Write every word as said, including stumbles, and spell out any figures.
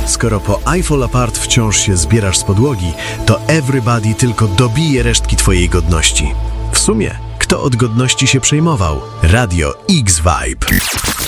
Skoro po I Fall Apart wciąż się zbierasz z podłogi, to Everybody tylko dobije resztki twojej godności. W sumie, kto od godności się przejmował? Radio X-Vibe.